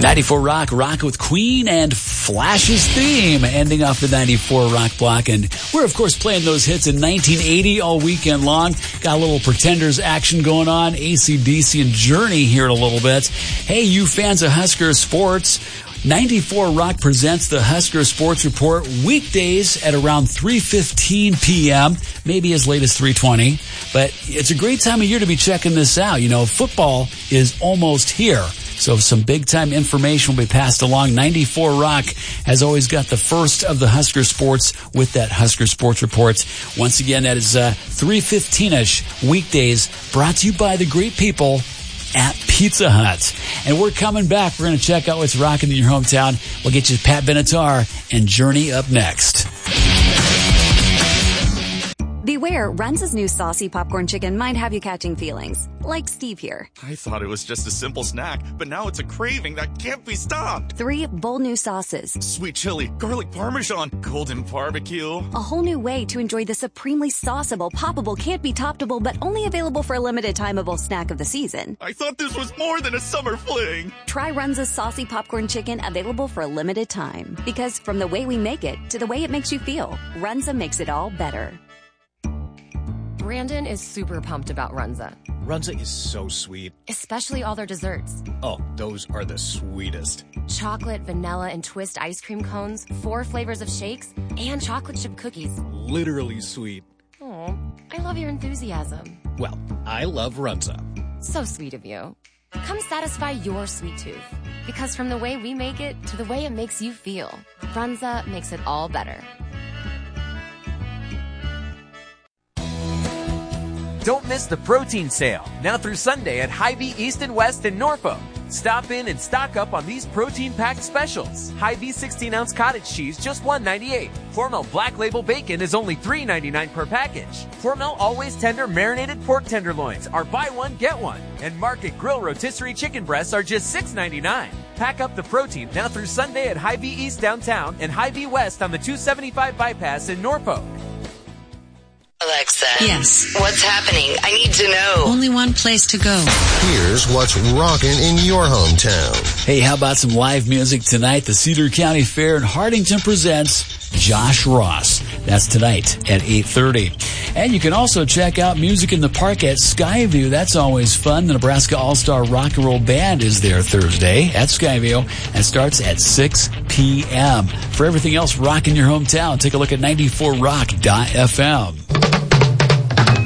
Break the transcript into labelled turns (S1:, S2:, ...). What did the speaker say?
S1: 94 Rock with Queen and Flash's theme, ending off the 94 Rock block. And we're, of course, playing those hits in 1980 all weekend long. Got a little Pretenders action going on, AC/DC and Journey here in a little bit. Hey, you fans of Husker sports, 94 Rock presents the Husker Sports Report weekdays at around 3:15 p.m., maybe as late as 3:20. But it's a great time of year to be checking this out. You know, football is almost here. So some big-time information will be passed along. 94 Rock has always got the first of the Husker sports with that Husker Sports Report. Once again, that is 3:15-ish weekdays, brought to you by the great people at Pizza Hut. And we're coming back. We're going to check out what's rocking in your hometown. We'll get you Pat Benatar and Journey up next.
S2: Beware, Runza's new saucy popcorn chicken might have you catching feelings. Like Steve here.
S3: I thought it was just a simple snack, but now it's a craving that can't be stopped.
S2: 3 bold new sauces.
S3: Sweet chili, garlic parmesan, golden barbecue.
S2: A whole new way to enjoy the supremely sauceable, poppable, can't be toppable, but only available for a limited timeable snack of the season.
S3: I thought this was more than a summer fling.
S2: Try Runza's saucy popcorn chicken, available for a limited time. Because from the way we make it to the way it makes you feel, Runza makes it all better.
S4: Brandon is super pumped about Runza.
S5: Runza is so sweet.
S4: Especially all their desserts.
S5: Oh, those are the sweetest.
S4: Chocolate, vanilla, and twist ice cream cones, 4 flavors of shakes, and chocolate chip cookies.
S5: Literally sweet.
S4: Oh, I love your enthusiasm.
S5: Well, I love Runza.
S4: So sweet of you. Come satisfy your sweet tooth. Because from the way we make it to the way it makes you feel, Runza makes it all better.
S6: Don't miss the protein sale, now through Sunday at Hy-Vee East and West in Norfolk. Stop in and stock up on these protein-packed specials. Hy-Vee 16-ounce cottage cheese, just $1.98. Hormel Black Label Bacon is only $3.99 per package. Hormel Always Tender Marinated Pork Tenderloins are buy one, get one. And Market Grill Rotisserie Chicken Breasts are just $6.99. Pack up the protein now through Sunday at Hy-Vee East downtown and Hy-Vee West on the 275 bypass in Norfolk.
S7: Alexa.
S8: Yes.
S7: What's happening? I need to know.
S8: Only one place to go.
S9: Here's what's rocking in your hometown.
S1: Hey, how about some live music tonight? The Cedar County Fair in Hartington presents Josh Ross. That's tonight at 8:30. And you can also check out Music in the Park at Skyview. That's always fun. The Nebraska All-Star Rock and Roll Band is there Thursday at Skyview and starts at 6 p.m. For everything else rocking your hometown, take a look at 94rock.fm.